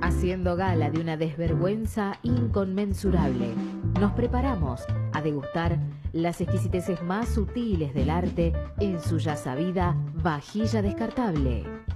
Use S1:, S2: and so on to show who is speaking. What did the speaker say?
S1: Haciendo gala de una desvergüenza inconmensurable, nos preparamos a degustar las exquisiteces más sutiles del arte en su ya sabida vajilla descartable.